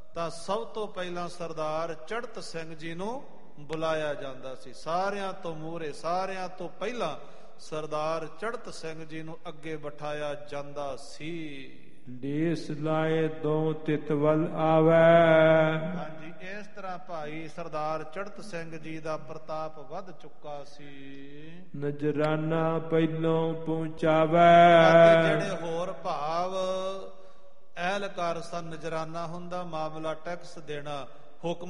ਤਾਂ ਸਭ ਤੋਂ ਪਹਿਲਾਂ ਸਰਦਾਰ ਚੜ੍ਹਤ ਸਿੰਘ ਜੀ ਨੂੰ ਬੁਲਾਇਆ ਜਾਂਦਾ ਸੀ। ਸਾਰਿਆਂ ਤੋਂ ਮੂਹਰੇ, ਸਾਰਿਆਂ ਤੋਂ ਪਹਿਲਾਂ ਸਰਦਾਰ ਚੜ੍ਹਤ ਸਿੰਘ ਜੀ ਨੂੰ ਅੱਗੇ ਬਿਠਾਇਆ ਜਾਂਦਾ ਸੀ। ਦੇਸ ਲਾਏ ਦੋ ਤਿਤ ਵੱਲ ਆਵੈ। ਹਾਂਜੀ, ਇਸ ਤਰ੍ਹਾਂ ਭਾਈ ਸਰਦਾਰ ਚੜ੍ਹਤ ਸਿੰਘ ਜੀ ਦਾ ਪ੍ਰਤਾਪ ਵੱਧ ਚੁੱਕਾ ਸੀ। ਨਜਰਾਨਾ ਪਹਿਲੋਂ ਪਹੁੰਚਾਵੈ। ਜਿਹੜੇ ਹੋਰ ਭਾਵ ਐਲਕਾਰ ਸਨ, ਨਜਰਾਨਾ ਹੁੰਦਾ ਮਾਮਲਾ ਟੈਕਸ ਦੇਣਾ, ਹੁਕਮ